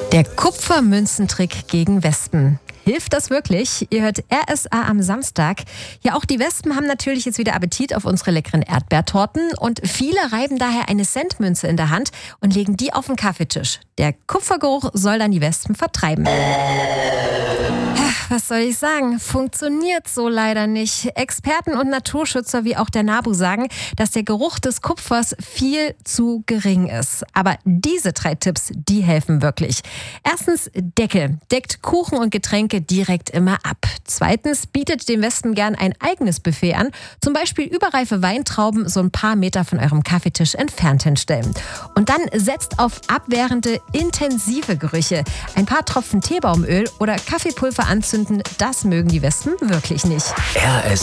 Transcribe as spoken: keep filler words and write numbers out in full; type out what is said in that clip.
Der Kupfermünzentrick gegen Wespen. Hilft das wirklich? Ihr hört R S A am Samstag. Ja, auch die Wespen haben natürlich jetzt wieder Appetit auf unsere leckeren Erdbeertorten und viele reiben daher eine Centmünze in der Hand und legen die auf den Kaffeetisch. Der Kupfergeruch soll dann die Wespen vertreiben. Was soll ich sagen? Funktioniert so leider nicht. Experten und Naturschützer wie auch der NABU sagen, dass der Geruch des Kupfers viel zu gering ist. Aber diese drei Tipps, die helfen wirklich. Erstens, Deckel. Deckt Kuchen und Getränke direkt immer ab. Zweitens, bietet den Wespen gern ein eigenes Buffet an. Zum Beispiel überreife Weintrauben so ein paar Meter von eurem Kaffeetisch entfernt hinstellen. Und dann setzt auf abwehrende, intensive Gerüche. Ein paar Tropfen Teebaumöl oder Kaffeepulver anzünden, das mögen die Wespen wirklich nicht. R S